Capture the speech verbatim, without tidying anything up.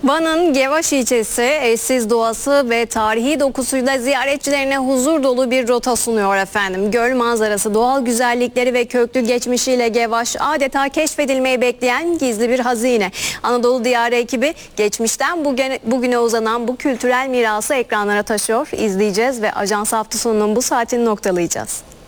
Van'ın Gevaş ilçesi eşsiz doğası ve tarihi dokusuyla ziyaretçilerine huzur dolu bir rota sunuyor efendim. Göl manzarası, doğal güzellikleri ve köklü geçmişiyle Gevaş adeta keşfedilmeyi bekleyen gizli bir hazine. Anadolu Diyarı ekibi geçmişten bugüne, bugüne uzanan bu kültürel mirası ekranlara taşıyor. İzleyeceğiz ve Ajans hafta sonunun bu saatini noktalayacağız.